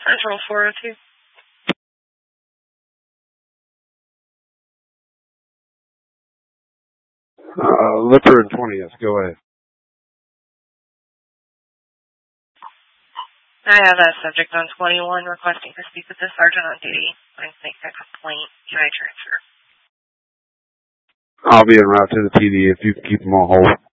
Central 402. Lipper and 20th, go ahead. I have a subject on 21 requesting to speak with the sergeant on duty. I make a complaint. Can I transfer? I'll be en route to the PD if you can keep them on hold.